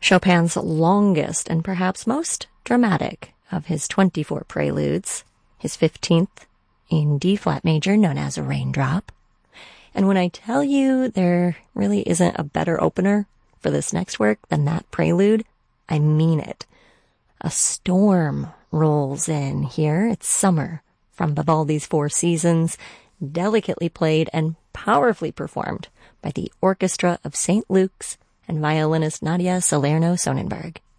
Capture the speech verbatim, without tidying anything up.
Chopin's longest and perhaps most dramatic of his twenty-four preludes, his fifteenth in D-flat major, known as a Raindrop. And when I tell you there really isn't a better opener for this next work than that prelude, I mean it. A storm rolls in here. It's summer from Vivaldi's Four Seasons, delicately played and powerfully performed by the Orchestra of Saint Luke's and violinist Nadia Salerno-Sonnenberg.